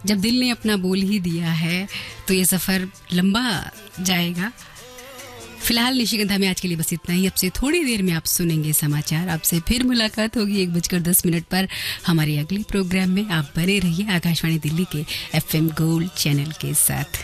जब दिल ने अपना बोल ही दिया है तो ये सफ़र लंबा जाएगा। फिलहाल निशिगंधा में आज के लिए बस इतना ही। अब से थोड़ी देर में आप सुनेंगे समाचार। आपसे फिर मुलाकात होगी 1:10 पर हमारे अगले प्रोग्राम में। आप बने रहिए आकाशवाणी दिल्ली के FM गोल्ड चैनल के साथ।